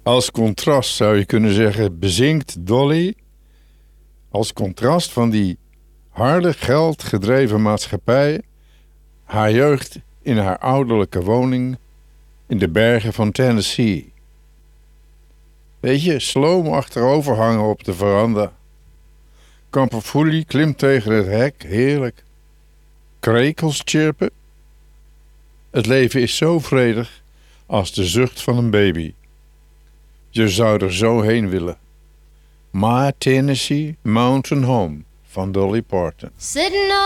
Als contrast zou je kunnen zeggen, bezingt Dolly als contrast van die harde, geldgedreven maatschappij haar jeugd in haar ouderlijke woning in de bergen van Tennessee. Weet je, sloom achterover hangen op de veranda. Kamperfoelie klimt tegen het hek, heerlijk. Krekels chirpen. Het leven is zo vredig als de zucht van een baby. Je zou er zo heen willen. My Tennessee Mountain Home van Dolly Parton. Sitting